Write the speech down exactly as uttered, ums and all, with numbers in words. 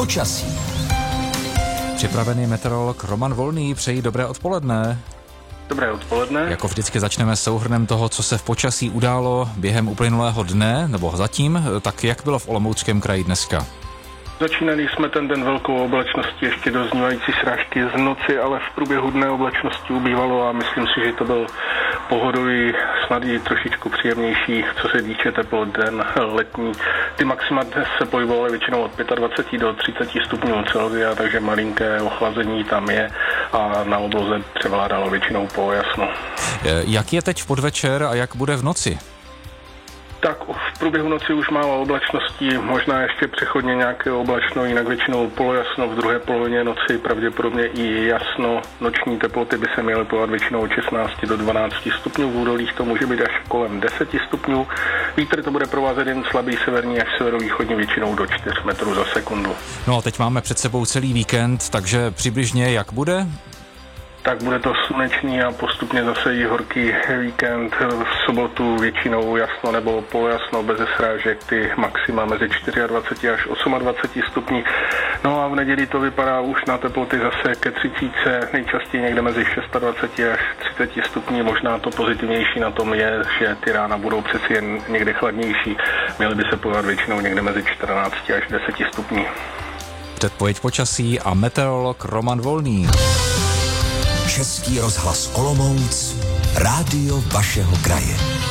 počasí. Připravený meteorolog Roman Volný, přeji dobré odpoledne. Dobré odpoledne. Jako vždycky začneme souhrnem toho, co se v počasí událo během uplynulého dne, nebo zatím, tak jak bylo v Olomouckém kraji dneska? Začínali jsme ten den velkou oblačností, ještě doznívající srážky z noci, ale v průběhu dne oblačnosti ubývalo a myslím si, že to byl pohodový, snad i trošičku příjemnější, co se týče teplot, den letní. Ty maxima dnes se pohybovaly většinou od dvacet pět do třicet stupňů Celsia, takže malinké ochlazení tam je a na obloze převládalo většinou polojasno. Jak je teď v podvečer a jak bude v noci? Tak v průběhu noci už málo oblačností, možná ještě přechodně nějaké oblačno, jinak většinou polojasno, v druhé polovině noci pravděpodobně i jasno. Noční teploty by se měly pohovat většinou od šestnáct do dvanáct stupňů, v údolích to může být až kolem deset stupňů. Vítr to bude provázet jen slabý severní až severovýchodní, většinou do čtyři metrů za sekundu. No a teď máme před sebou celý víkend, takže přibližně jak bude? Tak bude to slunečný a postupně zase i horký víkend. V sobotu většinou jasno nebo polojasno bez srážek, ty maxima mezi dvacet čtyři až dvacet osm stupní. No a v neděli to vypadá už na teploty zase ke třicítce, nejčastěji někde mezi dvacet šest až třicet stupní. Možná to pozitivnější na tom je, že ty rána budou přeci jen někde chladnější. Měly by se pohovat většinou někde mezi čtrnáct až deset stupní. Předpověď počasí a meteorolog Roman Volný. Český rozhlas Olomouc, rádio vašeho kraje.